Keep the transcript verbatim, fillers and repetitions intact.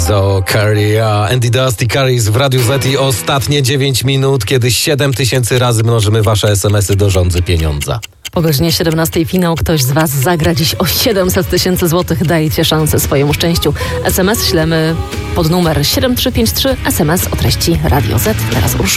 Lizzo, Carrie, a Andy Dusty Carries w Radiu Z i ostatnie dziewięć minut, kiedy siedem tysięcy razy mnożymy wasze esemesy do rządzy pieniądza. Po godzinie siedemnastej finał. Ktoś z was zagra dziś o siedemset tysięcy złotych. Dajcie szansę swojemu szczęściu. S M S ślemy pod numer siedem trzy pięć trzy. S M S o treści Radio Z. Teraz Urszula.